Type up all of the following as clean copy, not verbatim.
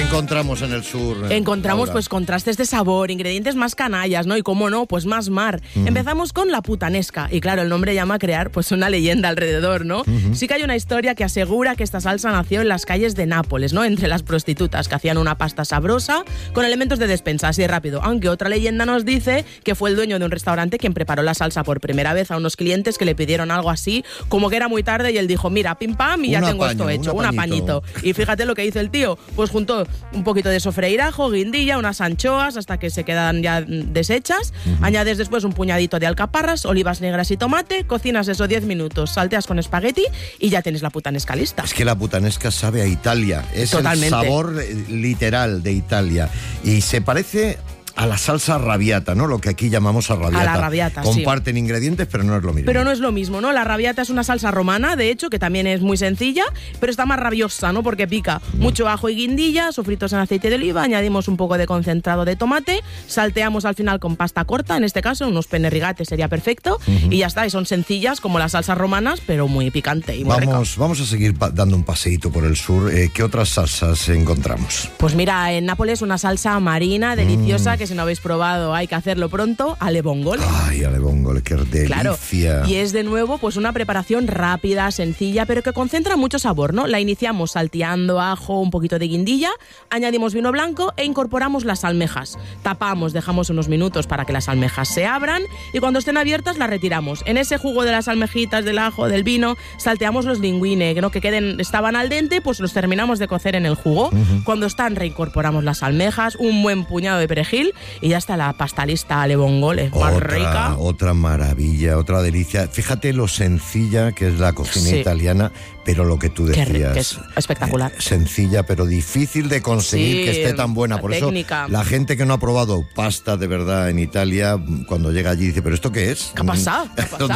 encontramos en el sur? Encontramos Laura? pues contrastes de sabor, ingredientes más canallas, ¿no? Y cómo no, pues más mar. Empezamos con la putanesca. Y claro, el nombre llama a crear pues una leyenda alrededor, ¿no? Sí que hay una historia que asegura que esta salsa nació en las calles de Nápoles, ¿no? Entre las prostitutas que hacían una pasta sabrosa con elementos de despensa, así de rápido. Aunque otra leyenda nos dice que fue el dueño de un restaurante quien preparó la salsa por primera vez a unos clientes que le pidieron algo así, como que era muy tarde y él dijo, mira, pim pam, y ya tengo esto hecho, un apañito. Y fíjate lo que hizo el tío, pues juntó un poquito de sofreír ajo, guindilla, unas anchoas hasta que se quedan ya deshechas, añades después un puñadito de alcaparras, olivas negras y tomate, cocinas eso 10 minutos, salteas con espagueti y ya tienes la putanesca lista. Es que la putanesca sabe a Italia, es totalmente el sabor literal de Italia y se parece a la salsa arrabbiata, ¿no? Lo que aquí llamamos arrabbiata. A la arrabbiata, comparten sí. ingredientes, pero no es lo mismo. Pero no es lo mismo, ¿no? La arrabbiata es una salsa romana, de hecho, que también es muy sencilla, pero está más rabiosa, ¿no? Porque pica mucho ajo y guindilla, sofritos en aceite de oliva, añadimos un poco de concentrado de tomate, salteamos al final con pasta corta, en este caso, unos penne rigate sería perfecto, y ya está, y son sencillas como las salsas romanas, pero muy picante y muy rica. Vamos a seguir dando un paseíto por el sur. ¿Qué otras salsas encontramos? Pues mira, en Nápoles una salsa marina deliciosa que si no habéis probado hay que hacerlo pronto, ale vongole. Ay, ale vongole, qué delicia. Claro. Y es de nuevo pues una preparación rápida, sencilla, pero que concentra mucho sabor, ¿no? La iniciamos salteando ajo, un poquito de guindilla, añadimos vino blanco e incorporamos las almejas. Tapamos, dejamos unos minutos para que las almejas se abran y cuando estén abiertas las retiramos. En ese jugo de las almejitas, del ajo, del vino, salteamos los linguine, ¿no? Que estaban al dente, pues los terminamos de cocer en el jugo. Cuando están, reincorporamos las almejas, un buen puñado de perejil y ya está la pasta lista ale vongole, más rica. Otra maravilla, otra delicia. Fíjate lo sencilla que es la cocina italiana, pero lo que tú decías. Que es espectacular. Sencilla, pero difícil de conseguir que esté tan buena. Por técnica. Eso, la gente que no ha probado pasta de verdad en Italia, cuando llega allí dice, ¿pero esto qué es? ¿Qué ha pasado?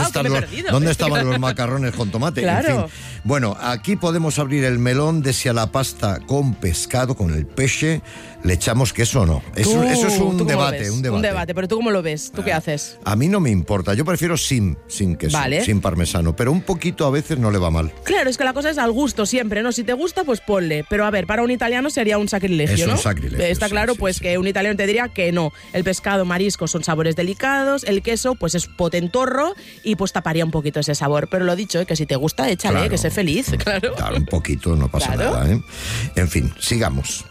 ¿Dónde estaban los macarrones con tomate? Claro. En fin. Bueno, aquí podemos abrir el melón de si a la pasta con pescado, con el peche, le echamos queso o no. Eso es un debate. Un debate, pero ¿tú cómo lo ves? ¿Tú qué haces? A mí no me importa, yo prefiero sin queso, sin parmesano, pero un poquito a veces no le va mal. Claro, es que la cosa es al gusto siempre, ¿no? Si te gusta, pues ponle. Pero a ver, para un italiano sería un sacrilegio, ¿no? Es un sacrilegio. Está claro, que un italiano te diría que no. El pescado, mariscos son sabores delicados, el queso, pues es potentorro y pues taparía un poquito ese sabor. Pero lo dicho, que si te gusta, échale, claro, que sé feliz, claro. Claro, un poquito, no pasa nada, ¿eh? En fin, sigamos.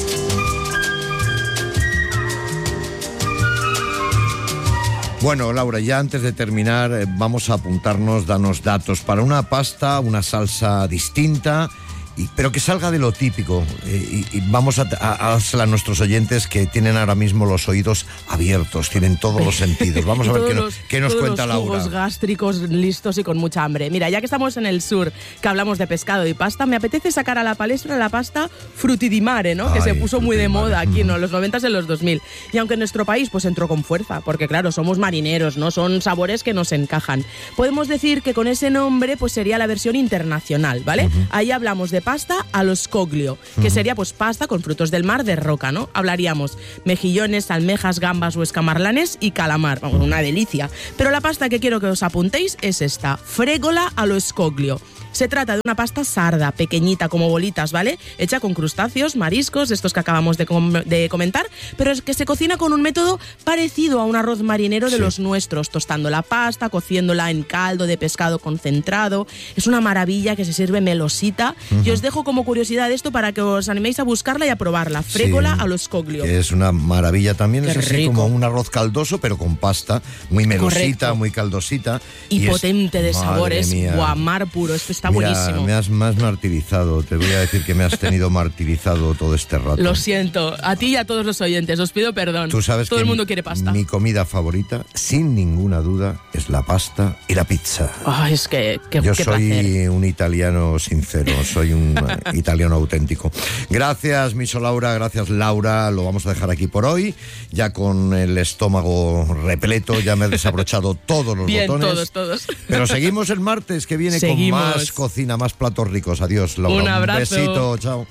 Bueno, Laura, ya antes de terminar, vamos a apuntarnos, danos datos para una pasta, una salsa distinta, pero que salga de lo típico. Y vamos a dársela a nuestros oyentes que tienen ahora mismo los oídos abiertos, tienen todos los sentidos. Vamos a ver qué nos cuenta Laura. Todos los jugos gástricos listos y con mucha hambre. Mira, ya que estamos en el sur, que hablamos de pescado y pasta, me apetece sacar a la palestra la pasta frutti di mare, ¿no? Que se puso muy de moda aquí, ¿no? En los 90s y en los 2000. Y aunque en nuestro país pues entró con fuerza, porque claro, somos marineros, ¿no? Son sabores que nos encajan. Podemos decir que con ese nombre pues sería la versión internacional, ¿vale? Ahí hablamos de pasta allo scoglio, que sería pues pasta con frutos del mar de roca, ¿no? Hablaríamos mejillones, almejas, gambas o escamarlanes y calamar, vamos, una delicia. Pero la pasta que quiero que os apuntéis es esta, fregola allo scoglio. Se trata de una pasta sarda, pequeñita, como bolitas, ¿vale? Hecha con crustáceos, mariscos, estos que acabamos de comentar, pero es que se cocina con un método parecido a un arroz marinero de los nuestros, tostando la pasta, cociéndola en caldo de pescado concentrado. Es una maravilla que se sirve melosita. Y os dejo como curiosidad esto para que os animéis a buscarla y a probarla. Fregola allo scoglio. Es una maravilla también, Qué es así rico. como un arroz caldoso, pero con pasta, muy melosita, correcto, muy caldosita. Y potente de sabores, mar puro, esto está buenísimo. Me has martirizado, te voy a decir que me has tenido martirizado todo este rato. Lo siento, a ti y a todos los oyentes, os pido perdón. Tú sabes todo que el mundo quiere pasta. Mi comida favorita, sin ninguna duda, es la pasta y la pizza. Ay, es que yo qué soy placer. un italiano sincero, soy un italiano auténtico. Gracias, Miso Laura, gracias, Laura. Lo vamos a dejar aquí por hoy, ya con el estómago repleto, ya me he desabrochado todos los botones. Todos. Pero seguimos el martes, que viene con más cocina, más platos ricos. Adiós, Laura. Un abrazo. Un besito, chao.